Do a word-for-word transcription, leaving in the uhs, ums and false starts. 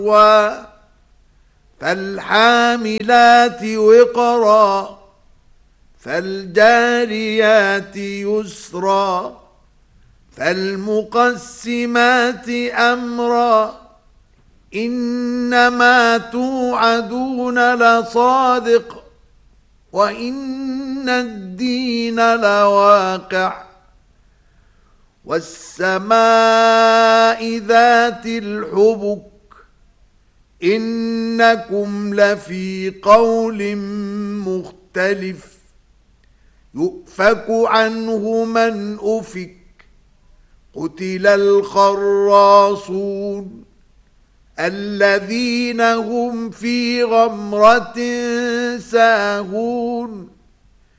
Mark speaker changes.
Speaker 1: فالحاملات وقرا فالجاريات يسرا فالمقسمات أمرا إنما توعدون لصادق وإن الدين لواقع والسماء ذات الحبك إنكم لفي قول مختلف يؤفك عنه من أفك قتل الخراصون الذين هم في غمرة ساهون